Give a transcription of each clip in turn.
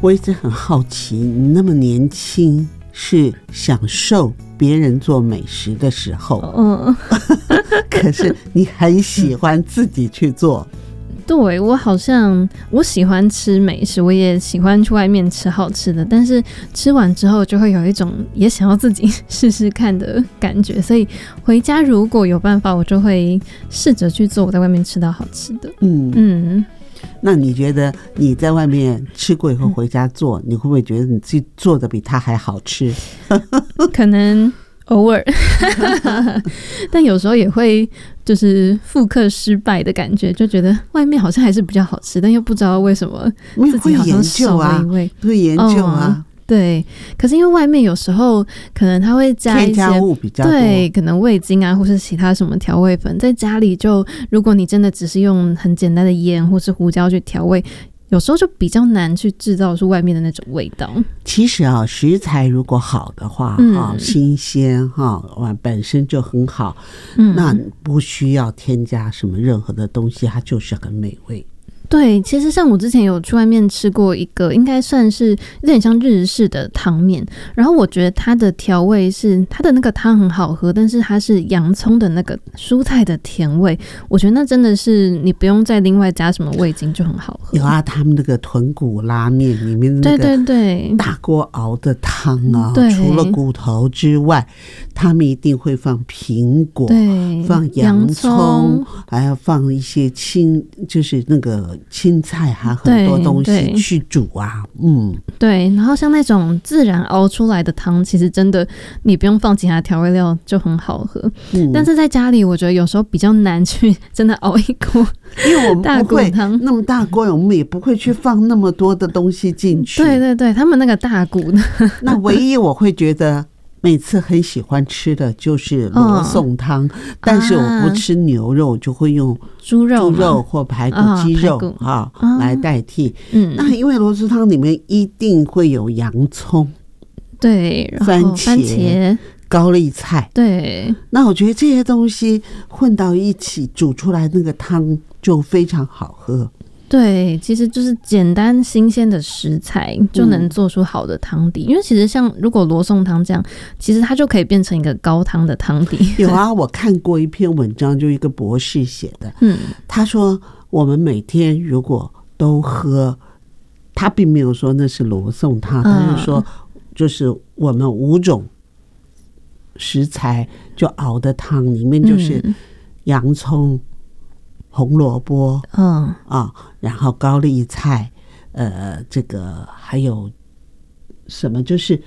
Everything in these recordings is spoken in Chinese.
我一直很好奇，你那么年轻是享受别人做美食的时候，可是你很喜欢自己去做。 对，我喜欢吃美食，我也喜欢去外面吃好吃的，但是吃完之后就会有一种也想要自己试试看的感觉，所以回家如果有办法，我就会试着去做我在外面吃到好吃的。 那你觉得你在外面吃过以后回家做，你会不会觉得你自己做的比他还好吃？ 可能偶尔但有时候也会就是复刻失败的感觉，就觉得外面好像还是比较好吃，但又不知道为什么自己好像少了一味。 会研究啊， 对，可是因为外面有时候可能它会加一些添加物比较多， 对，可能味精啊，或是其他什么调味粉，在家里就如果你真的只是用很简单的盐或是胡椒去调味，有时候就比较难去制造出外面的那种味道。 其实啊，食材如果好的话，新鲜本身就很好，那不需要添加什么任何的东西，它就是很美味。 对，其实像我之前有去外面吃过一个应该算是有点像日式的汤面，然后我觉得它的调味是它的那个汤很好喝，但是它是洋葱的那个蔬菜的甜味，我觉得那真的是你不用再另外加什么味精就很好喝。 有啊，他们那个豚骨拉面里面那个大锅熬的汤啊，除了骨头之外，他们一定会放苹果，放洋葱，还要放一些就是那个青菜，还有很多东西去煮啊。 对，然后像那种自然熬出来的汤，其实真的你不用放其他调味料就很好喝。但是在家里我觉得有时候比较难去真的熬一锅， 因为我们不会那么大锅，我们也不会去放那么多的东西进去。 对，他们那个大骨的那唯一我会觉得每次很喜欢吃的就是罗宋汤，但是我不吃牛肉，就会用猪肉或排骨、鸡肉来代替。那因为罗宋汤里面一定会有洋葱， 对，然后番茄、 高丽菜， 对。 那我觉得这些东西混到一起煮出来，那个汤就非常好喝。 对，其实就是简单新鲜的食材就能做出好的汤底，因为其实像如果罗宋汤这样，其实它就可以变成一个高汤的汤底。 有啊，我看过一篇文章，就一个博士写的，他说我们每天如果都喝，他并没有说那是罗宋汤，他是说就是我们5种食材就熬的汤，里面就是洋葱、红萝卜，然后高丽菜，这个还有什么就是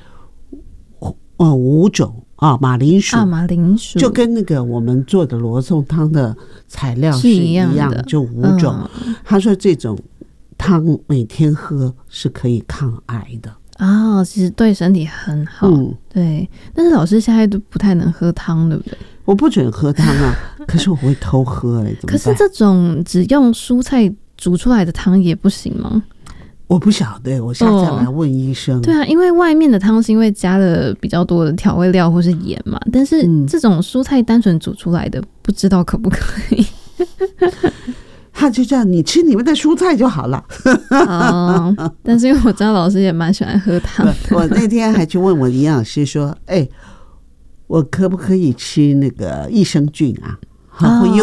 5种马铃薯，就跟那个我们做的罗宋汤的材料是一样的，就5种。他说这种汤每天喝是可以抗癌的。 其实对身体很好。对，但是老师现在都不太能喝汤，对不对？ 我不准喝汤啊，可是我会偷喝怎么办？ 可是这种只用蔬菜煮出来的汤也不行吗？ 我不晓得，我下次来问医生。 对啊，因为外面的汤是因为加了比较多的调味料或是盐嘛，但是这种蔬菜单纯煮出来的，不知道可不可以。 他就叫你吃你们的蔬菜就好了。 但是因为我知道老师也蛮喜欢喝汤的。 我那天还去问我营养师说，我可不可以吃那个益生菌啊？